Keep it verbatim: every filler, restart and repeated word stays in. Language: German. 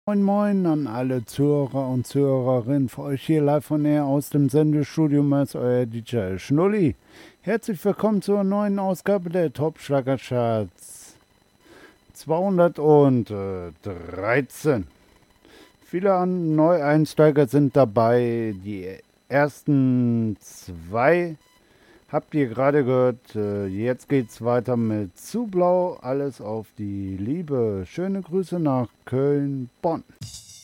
Moin Moin an alle Zuhörer und Zuhörerinnen, für euch hier live von näher aus dem Sendestudio meist euer D J Schnulli. Herzlich willkommen zur neuen Ausgabe der Top Schlager Charts zweihundertdreizehn. Viele an Neueinsteiger sind dabei, die ersten zwei habt ihr gerade gehört. Äh, Jetzt geht's weiter mit Zu Blau, alles auf die Liebe. Schöne Grüße nach Köln, Bonn.